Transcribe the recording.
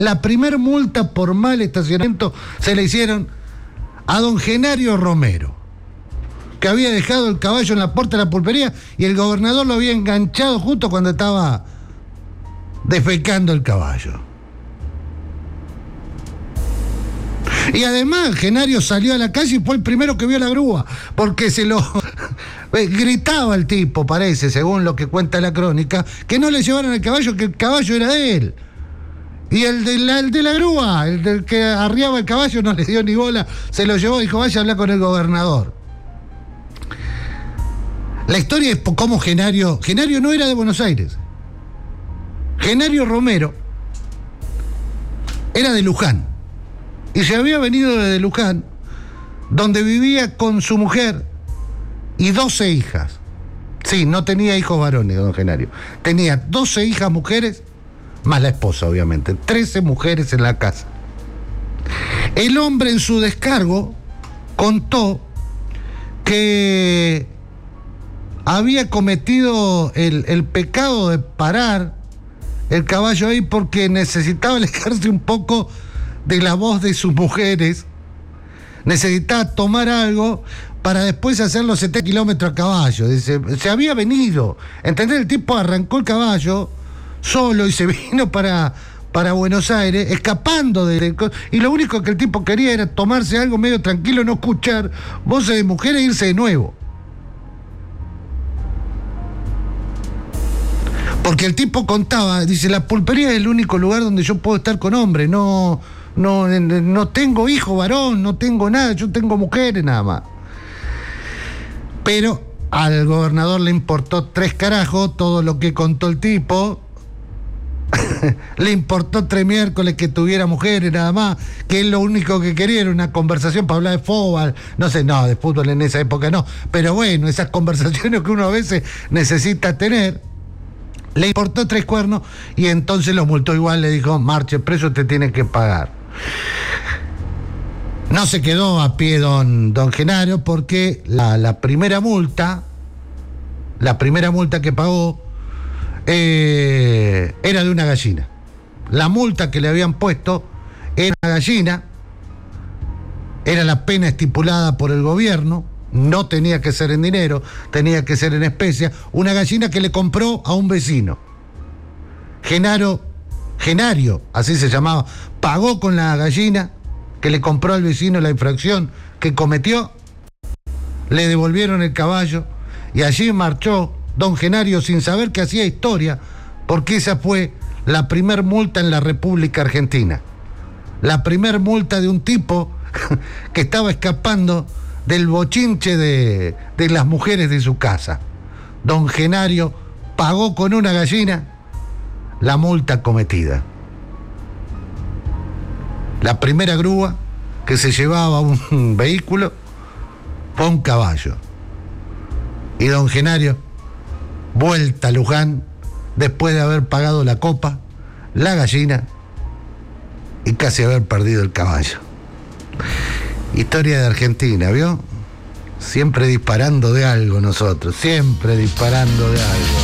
La primer multa por mal estacionamiento se le hicieron a don Genario Romero, que había dejado el caballo en la puerta de la pulpería y el gobernador lo había enganchado justo cuando estaba defecando el caballo. Y además Genario salió a la calle y fue el primero que vio la grúa, porque se lo gritaba el tipo, parece, según lo que cuenta la crónica, que no le llevaron el caballo, que el caballo era de él. Y el de la grúa, el del que arriaba el caballo, no le dio ni bola, se lo llevó y dijo, vaya a hablar con el gobernador. La historia es cómo Genario no era de Buenos Aires. Genario Romero era de Luján. Y se había venido desde Luján, donde vivía con su mujer y 12 hijas. Sí, no tenía hijos varones, don Genario. Tenía 12 hijas mujeres, más la esposa, obviamente. 13 mujeres en la casa. El hombre en su descargo contó que había cometido el pecado de parar el caballo ahí porque necesitaba alejarse un poco de la voz de sus mujeres, necesitaba tomar algo para después hacer los 70 kilómetros a caballo. Dice, se había venido, ¿entendés? El tipo arrancó el caballo solo y se vino para Buenos Aires, escapando y lo único que el tipo quería era tomarse algo medio tranquilo, no escuchar voces de mujeres e irse de nuevo. Porque el tipo contaba, dice, la pulpería es el único lugar donde yo puedo estar con hombres, no tengo hijo varón, no tengo nada, yo tengo mujeres nada más. Pero al gobernador le importó 3 carajos todo lo que contó el tipo. Le importó 3 miércoles que tuviera mujeres nada más, que él lo único que quería era una conversación para hablar de fútbol, no, de fútbol en esa época no, pero bueno, esas conversaciones que uno a veces necesita tener. Le importó 3 cuernos y entonces lo multó igual, le dijo, marche preso, te tiene que pagar. No se quedó a pie don Genario porque la primera multa que pagó era de una gallina. La multa que le habían puesto era una gallina, era la pena estipulada por el gobierno, no tenía que ser en dinero, tenía que ser en especia, una gallina que le compró a un vecino. Genario, así se llamaba, pagó con la gallina que le compró al vecino la infracción que cometió, le devolvieron el caballo y allí marchó don Genario sin saber que hacía historia, porque esa fue la primer multa en la República Argentina. La primer multa de un tipo que estaba escapando del bochinche de las mujeres de su casa. Don Genario pagó con una gallina la multa cometida. La primera grúa que se llevaba un vehículo fue un caballo. Y don Genario, vuelta a Luján, después de haber pagado la copa, la gallina y casi haber perdido el caballo. Historia de Argentina, ¿vio? Siempre disparando de algo nosotros, siempre disparando de algo.